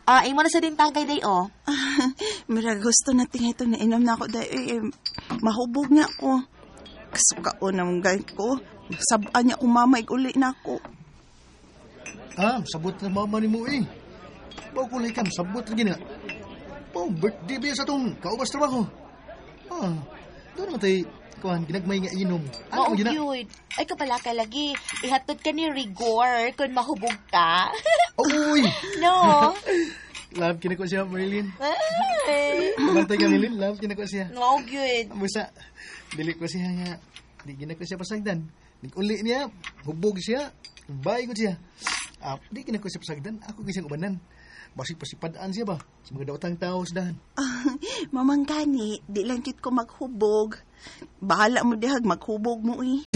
Imo na sa dintagay day, oh. Mira, gusto na ito na inom na ako dahil mahubog nga ako. Kasukaon ng gay ko. Sabaan niya kung mamay uli na ako. Sabot na mama ni mo eh. Pagkulay ka, sabot na gina. Birthday ba sa itong kaubas trabaho? Doon naman tayo, ginagmay nga inom. Ano Mao gina? yun. Ay, kapala ka lagi. Ihatod ka ni Rigor kung mahubog ka. Uy! No? Love, kinako siya, Marilyn. Ay. Kumantay ka, Marilyn. Love, kinako siya. Mao yun. Musa, dili ko siya nga. Di ginako siya pasagdan. Di uli niya, hubog siya. Bay ko siya. Di ginako siya pasagdan. Ako gising ubanan. Basig pasipadaan siya ba? Sa mga daotang tao sa dahan. Mamang gani, di lang kit ko maghubog. Bahala mo dihag, maghubog mo eh.